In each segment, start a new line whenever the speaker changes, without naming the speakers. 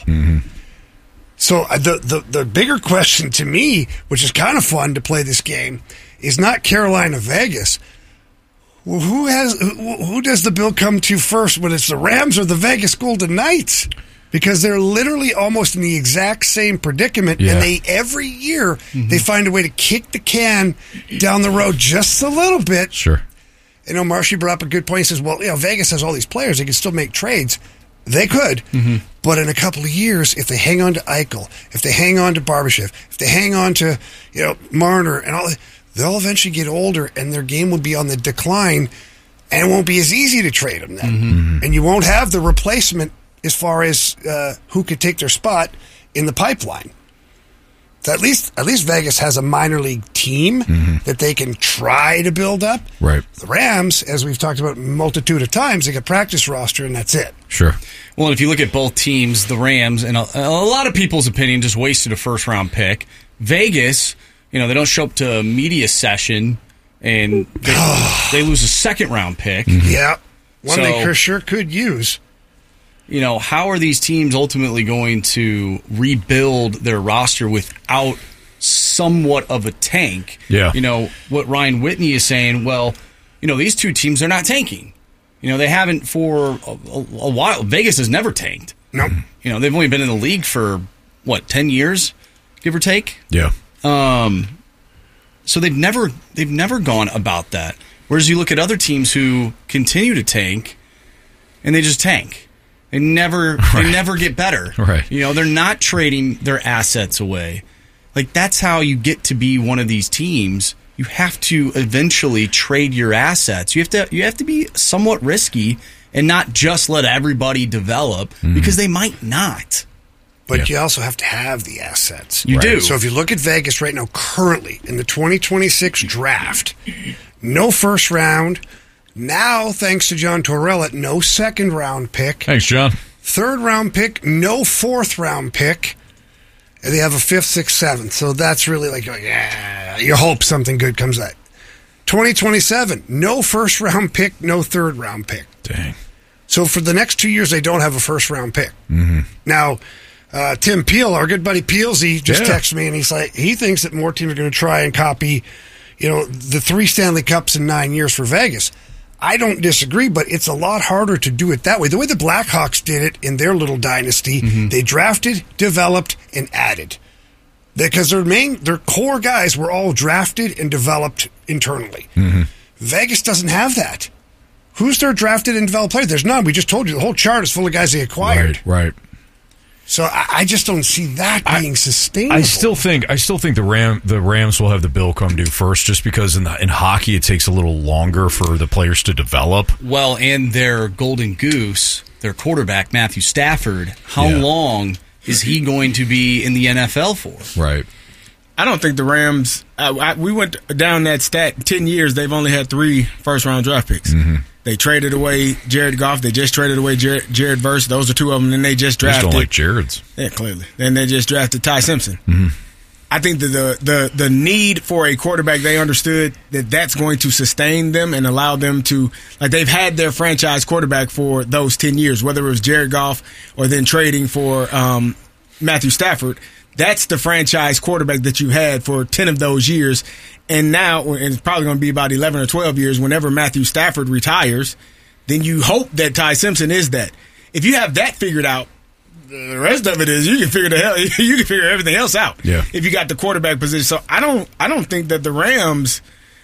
Mm-hmm.
So the bigger question to me, which is kind of fun to play this game, is not Carolina Vegas. Well, who does the bill come to first when it's the Rams or the Vegas Golden Knights? Because they're literally almost in the exact same predicament, and every year they find a way to kick the can down the road just a little bit.
Sure.
You know, Marshy brought up a good point. He says, well, Vegas has all these players. They can still make trades. They could. Mm-hmm. But in a couple of years, if they hang on to Eichel, if they hang on to Barbashev, if they hang on to, Marner and all, they'll eventually get older and their game will be on the decline, and it won't be as easy to trade them then. Mm-hmm. And you won't have the replacement as far as who could take their spot in the pipeline. So at least Vegas has a minor league team that they can try to build up.
Right.
The Rams, as we've talked about a multitude of times, they got practice roster and that's it.
Sure.
Well, if you look at both teams, the Rams, and a lot of people's opinion, just wasted a first-round pick. Vegas, they don't show up to a media session and they lose a second-round pick.
Mm-hmm. Yeah. One they sure could use.
How are these teams ultimately going to rebuild their roster without somewhat of a tank?
Yeah.
What Ryan Whitney is saying, well, these two teams are not tanking. They haven't for a while. Vegas has never tanked.
Nope.
They've only been in the league for, 10 years, give or take?
Yeah.
So they've never gone about that. Whereas you look at other teams who continue to tank, and they just tank. They never get better.
Right.
They're not trading their assets away. Like, that's how you get to be one of these teams. You have to eventually trade your assets. You have to be somewhat risky and not just let everybody develop because they might not.
But you also have to have the assets.
You do.
So if you look at Vegas right now, currently in the 2026 draft, no first round. Now, thanks to John Torrella, no second-round pick.
Thanks, John.
Third-round pick, no fourth-round pick. And they have a fifth, sixth, seventh. So that's really you hope something good comes out. 2027, no first-round pick, no third-round pick.
Dang.
So for the next 2 years, they don't have a first-round pick.
Mm-hmm.
Now, Tim Peel, our good buddy Peelsy, just texted me, and he's like, he thinks that more teams are going to try and copy, the 3 Stanley Cups in 9 years for Vegas. I don't disagree, but it's a lot harder to do it that way. The way the Blackhawks did it in their little dynasty, they drafted, developed, and added. Because their core guys were all drafted and developed internally. Mm-hmm. Vegas doesn't have that. Who's their drafted and developed player? There's none. We just told you the whole chart is full of guys they acquired.
Right.
So I just don't see that being sustainable.
I still think the Rams will have the bill come due first, just because in hockey it takes a little longer for the players to develop.
Well, and their golden goose, their quarterback Matthew Stafford, how long is he going to be in the NFL for?
Right.
I don't think the Rams. We went down that stat. 10 years, they've only had 3 first-round draft picks. Mm-hmm. They traded away Jared Goff. They just traded away Jared Verse. Those are 2 of them. Then they just drafted.
Just don't like Jared's.
Yeah, clearly. Then they just drafted Ty Simpson.
Mm-hmm.
I think that the need for a quarterback, they understood that that's going to sustain them and allow them to, they've had their franchise quarterback for those 10 years, whether it was Jared Goff or then trading for Matthew Stafford. That's the franchise quarterback that you had for 10 of those years. And now, and it's probably going to be about 11 or 12 years, whenever Matthew Stafford retires, then you hope that Ty Simpson is that. If you have that figured out, the rest of it is you can figure everything else out.
Yeah.
If you got the quarterback position. So I don't think that the Rams,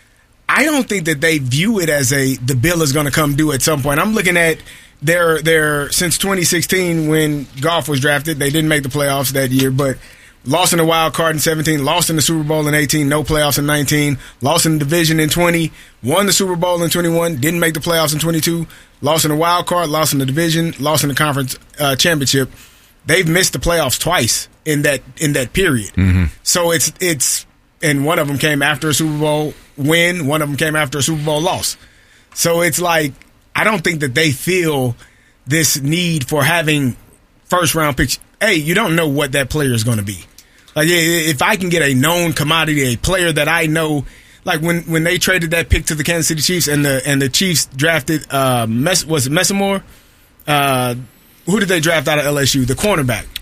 I don't think that they view it as the bill is going to come due at some point. I'm looking at their since 2016 when Goff was drafted, they didn't make the playoffs that year, but lost in the wild card in 17, lost in the Super Bowl in 18, no playoffs in 19, lost in the division in 20, won the Super Bowl in 21, didn't make the playoffs in 22, lost in the wild card, lost in the division, lost in the conference championship. They've missed the playoffs twice in that period. Mm-hmm. So it's and one of them came after a Super Bowl win, one of them came after a Super Bowl loss. So it's I don't think that they feel this need for having first round picks. Hey, you don't know what that player is going to be. If I can get a known commodity, a player that I know, when they traded that pick to the Kansas City Chiefs and the Chiefs drafted was it Messamore? Who did they draft out of LSU? The cornerback.